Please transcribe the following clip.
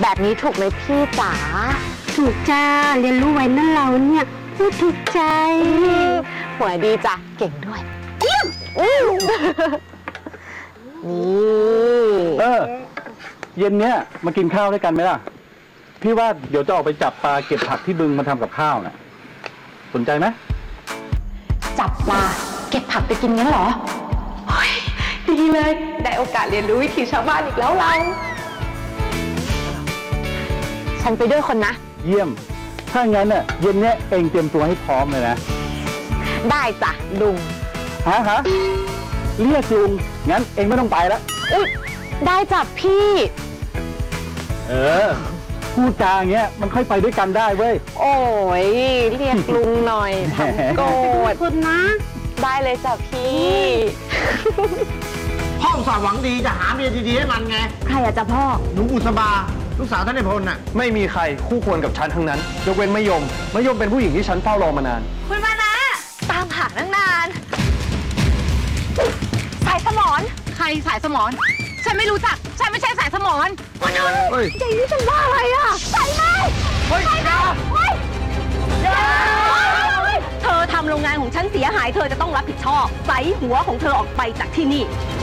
แบบนี้ถูกไหมพี่จ๋าถูกจ้าเรียนรู้ไว้นั่นเราเนี่ยพูดถูกใจหัวดีจ้ะเก่งด้วยนี่เย็นเนี้ยมากินข้าวด้วยกันไหมล่ะพี่ว่าเดี๋ยวจะออกไปจับปลาเก็บผักที่บึงมาทำกับข้าวน่ะสนใจไหมจับปลาเก็บผักไปกินงั้นเหรอเฮ้ยดีเลยได้โอกาสเรียนรู้วิถีชาวบ้านอีกแล้วเราฉันไปด้วยคนนะเยี่ยมถ้างั้นน่ะเย็นเนี้ยเองเตรียมตัวให้พร้อมเลยนะได้จ้ะลุงฮะเรียกลุงงั้นเองไม่ต้องไปแล้วอุ๊ยได้จ้ะพี่พูดจาอย่างเงี้ยมันค่อยไปด้วยกันได้เว้ยโอ้ยเรียกลุงหน่อยทำโกรธคุณนะได้เลยจ้ะพี่พ่ออุตส่าห์หวังดีจะหาเมียดีๆให้มันไงใครอะจ๊ะพ่อหนูบุษบาลูกสาวท่านในพลน่ะไม่มีใครคู่ควรกับฉันทั้งนั้นยกเว้นมะยมเป็นผู้หญิงที่ฉันเฝ้ารอมานานคุณมานะตามหาตั้งนานสายสมอนใครสายสมอนฉันไม่รู้จักฉันไม่ใช่สายสมอนวันนั้นเฮ้ยใจนี่ฉันว่าอะไรอะใส่ไหมเฮ้ยอย่าเธอทำโรงงานของฉันเสียหายเธอจะต้องรับผิดชอบใส่หัวของเธอออกไปจากที่นี่